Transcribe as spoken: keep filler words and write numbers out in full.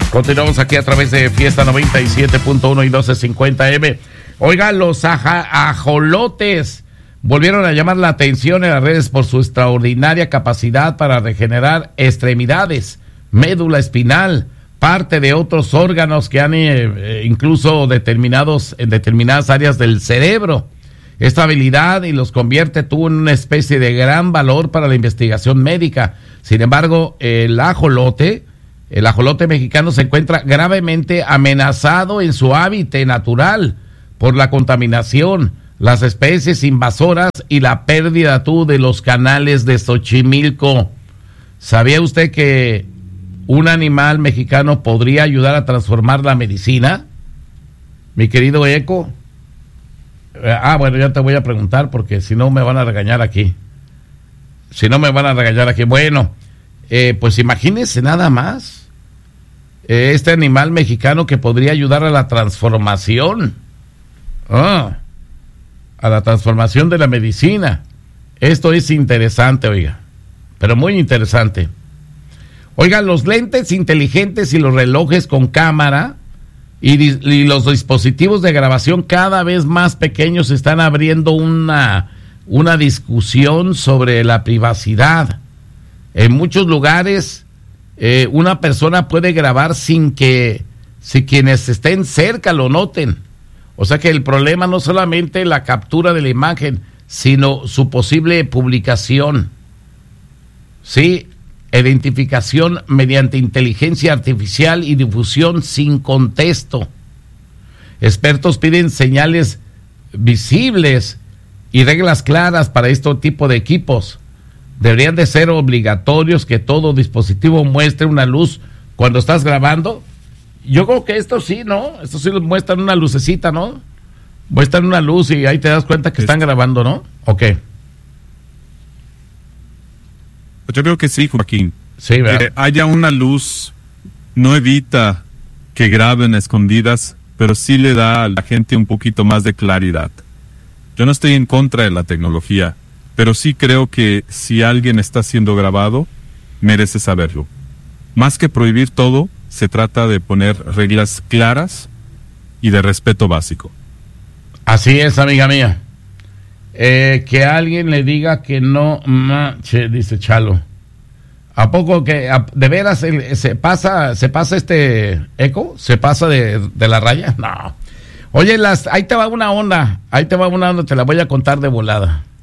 Continuamos aquí a través de Fiesta noventa y siete punto uno y doce cincuenta eme. Oiga, los aja, ajolotes volvieron a llamar la atención en las redes por su extraordinaria capacidad para regenerar extremidades, médula espinal, parte de otros órganos que han eh, incluso determinados en determinadas áreas del cerebro. Esta habilidad y los convierte tú en una especie de gran valor para la investigación médica. Sin embargo, el ajolote, el ajolote mexicano se encuentra gravemente amenazado en su hábitat natural por la contaminación, las especies invasoras y la pérdida tú de los canales de Xochimilco. ¿Sabía usted que un animal mexicano podría ayudar a transformar la medicina? Mi querido Eco. Ah, bueno, ya te voy a preguntar porque si no me van a regañar aquí. Si no me van a regañar aquí. Bueno, eh, pues imagínense nada más. Eh, este animal mexicano que podría ayudar a la transformación. Ah, a la transformación de la medicina. Esto es interesante, oiga. Pero muy interesante. Oiga, los lentes inteligentes y los relojes con cámara y, y los dispositivos de grabación cada vez más pequeños están abriendo una, una discusión sobre la privacidad. En muchos lugares, eh, una persona puede grabar sin que si quienes estén cerca lo noten. O sea que el problema no solamente la captura de la imagen, sino su posible publicación. Sí, identificación mediante inteligencia artificial y difusión sin contexto. Expertos piden señales visibles y reglas claras para este tipo de equipos. Deberían de ser obligatorios que todo dispositivo muestre una luz cuando estás grabando. Yo creo que esto sí, ¿no? Esto sí muestran una lucecita, ¿no? Muestran una luz y ahí te das cuenta que están grabando, ¿no? ¿O qué? Yo creo que sí, Joaquín. Sí, ¿verdad? Que haya una luz no evita que graben escondidas, pero sí le da a la gente un poquito más de claridad. Yo no estoy en contra de la tecnología, pero sí creo que si alguien está siendo grabado, merece saberlo. Más que prohibir todo, se trata de poner reglas claras y de respeto básico. Así es, amiga mía. Eh, que alguien le diga que no manche, dice Chalo. ¿A poco que a, de veras el, se pasa se pasa este eco? ¿Se pasa de, de la raya? No. Oye, las, ahí te va una onda, ahí te va una onda, te la voy a contar de volada.